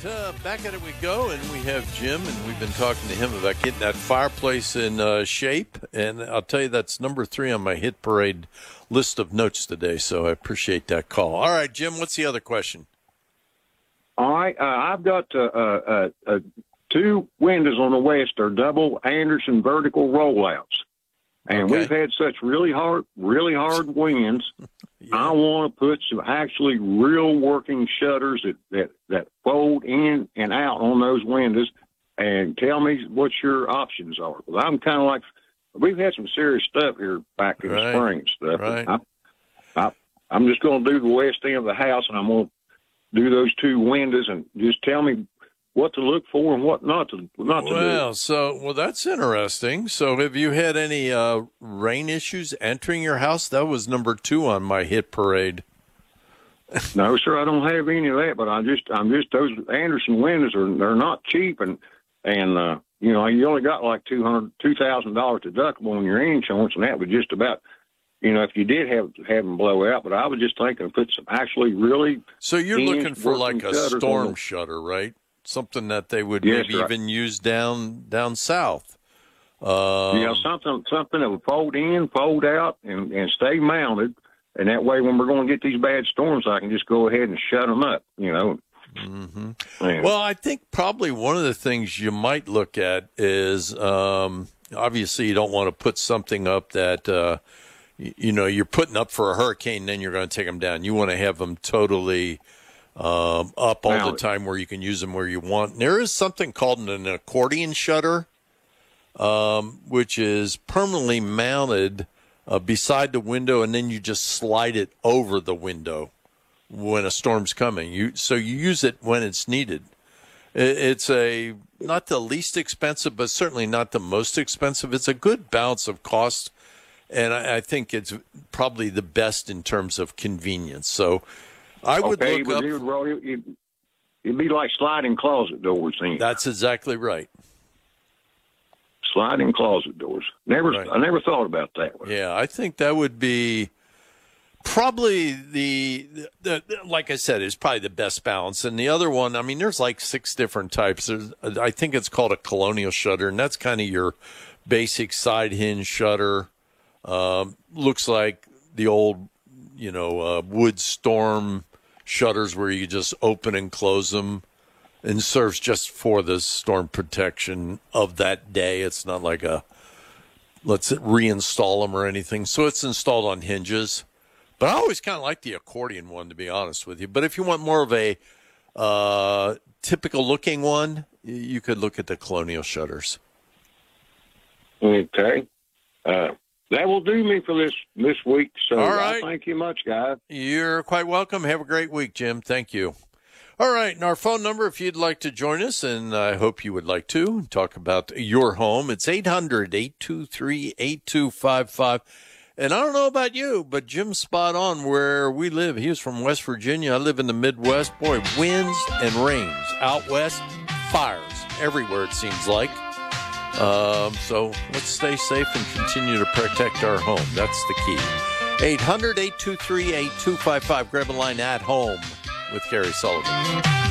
Back at it we go, and we have Jim, and we've been talking to him about getting that fireplace in shape. And I'll tell you, that's number 3 on my hit parade list of notes today, so I appreciate that call. All right, Jim, what's the other question? All right, I've got 2 windows on the west are double Anderson vertical rollouts. And Okay. we've had such really hard winds. Yeah. I want to put some actually real working shutters that fold in and out on those windows, and tell me what your options are. 'Cause I'm kind of like, we've had some serious stuff here back in the spring and stuff. Right. I'm just going to do the west end of the house, and I'm going to do those 2 windows, and just tell me what to look for and what not to do. Well, that's interesting. So have you had any rain issues entering your house? That was number 2 on my hit parade. No, sir, I don't have any of that, but I'm just those Anderson windows they're not cheap, and you know, you only got like $2,000 deductible on your insurance, and that would just about, you know, if you did have them blow out. But I was just thinking of put some actually really. So you're looking for like a shutters storm shutter, right? Something that they would Yes, maybe right. even use down south. Something that would fold in, fold out, and stay mounted, and that way when we're going to get these bad storms, I can just go ahead and shut them up. You know. Mm-hmm. Yeah. Well, I think probably one of the things you might look at is obviously you don't want to put something up that you know you're putting up for a hurricane, then you're going to take them down. You want to have them totally up all the time where you can use them where you want. And there is something called an accordion shutter, which is permanently mounted beside the window, and then you just slide it over the window when a storm's coming. So you use it when it's needed. It's not the least expensive, but certainly not the most expensive. It's a good balance of cost, and I think it's probably the best in terms of convenience. So I would look up. It'd be like sliding closet doors. That's exactly right. Sliding closet doors. I never thought about that one. Yeah, I think that would be probably the like I said, is probably the best balance. And the other one, I mean, there's like 6 different types. I think it's called a colonial shutter, and that's kind of your basic side hinge shutter. Looks like the old, wood storm shutters where you just open and close them, and serves just for the storm protection of that day. It's not like let's reinstall them or anything. So it's installed on hinges. But I always kind of like the accordion one, to be honest with you. But if you want more of a typical looking one, you could look at the colonial shutters. Okay. That will do me for this week. So all right. Thank you much, guys. You're quite welcome. Have a great week, Jim. Thank you. All right. And our phone number, if you'd like to join us, and I hope you would like to, talk about your home. It's 800-823-8255. And I don't know about you, but Jim's spot on where we live. He was from West Virginia. I live in the Midwest. Boy, winds and rains. Out west, fires everywhere, it seems like. So let's stay safe and continue to protect our home. That's the key. 800-823-8255. Grab a line at home with Gary Sullivan.